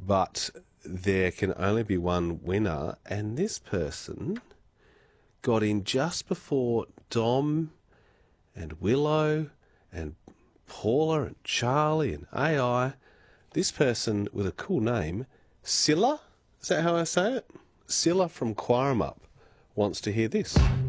but there can only be one winner, and this person got in just before Dom and Willow and Paula and Charlie and AI. This person with a cool name, Scylla, is that how I say it? Scylla from Quaremup wants to hear this.